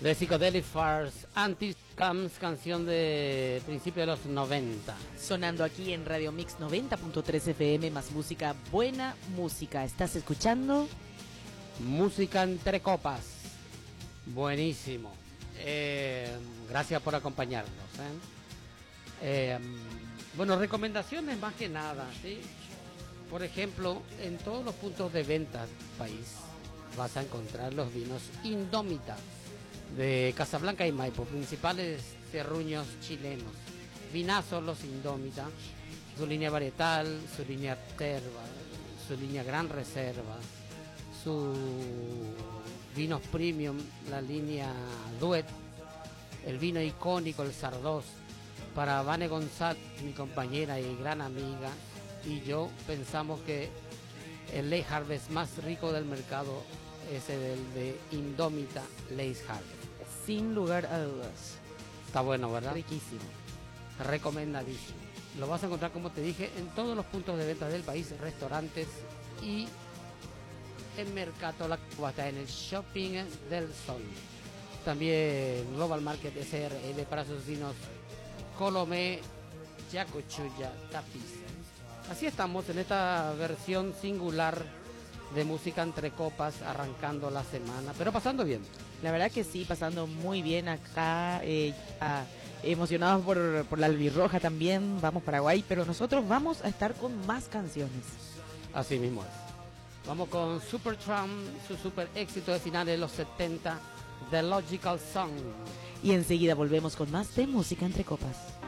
de Psychedelic Furs, Anti-Scams, canción de principio de los 90. Sonando aquí en Radio Mix 90.3 FM, más música, buena música. ¿Estás escuchando? Música entre copas. Buenísimo. Gracias por acompañarnos. Bueno, recomendaciones más que nada, ¿sí? Por ejemplo, en todos los puntos de venta del país vas a encontrar los vinos Indómita de Casablanca y Maipo, principales terruños chilenos. Vinazos los Indómita, su línea varietal, su línea terva, su línea gran reserva, su vinos premium, la línea Duet, el vino icónico, el Sardos. Para Vane González, mi compañera y gran amiga, y yo pensamos que el Late Harvest más rico del mercado es el de Indómita Late Harvest. Sin lugar a dudas. Está bueno, ¿verdad? Riquísimo. Recomendadísimo. Lo vas a encontrar, como te dije, en todos los puntos de venta del país, restaurantes y en Mercato La Cuba, está en el Shopping del Sol. También Global Market SRL para sus vinos Colomé, Yacochuya, Tapiz. Así estamos en esta versión singular de música entre copas, arrancando la semana, pero pasando bien. La verdad que sí, pasando muy bien acá, emocionados por la albirroja también, vamos Paraguay, pero nosotros vamos a estar con más canciones. Así mismo es. Vamos con Supertramp, su super éxito de finales de los 70, The Logical Song. Y enseguida volvemos con más de música entre copas.